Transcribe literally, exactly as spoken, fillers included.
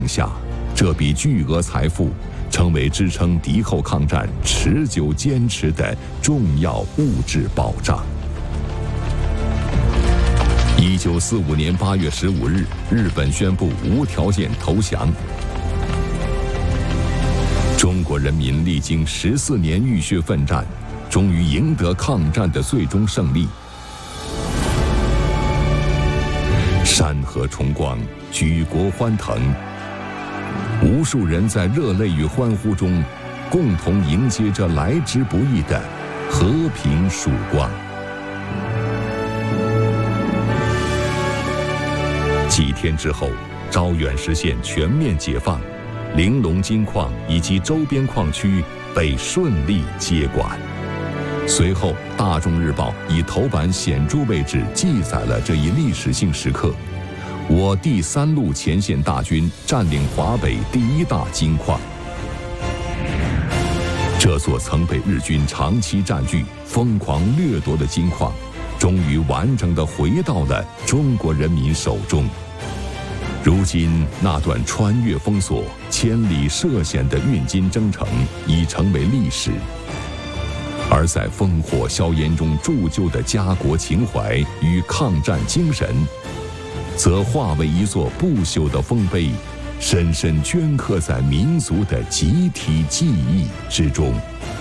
下，这笔巨额财富成为支撑敌后抗战持久坚持的重要物质保障。一九四五年八月十五日，日本宣布无条件投降。中国人民历经十四年浴血奋战，终于赢得抗战的最终胜利。山河重光，举国欢腾，无数人在热泪与欢呼中，共同迎接着来之不易的和平曙光。几天之后，招远实现全面解放，玲珑金矿以及周边矿区被顺利接管。随后，《大众日报》以头版显著位置记载了这一历史性时刻：我第三路前线大军占领华北第一大金矿。这座曾被日军长期占据、疯狂掠夺的金矿，终于完整地回到了中国人民手中。如今，那段穿越封锁、千里涉险的运金征程已成为历史。而在烽火硝烟中铸就的家国情怀与抗战精神，则化为一座不朽的丰碑，深深镌刻在民族的集体记忆之中。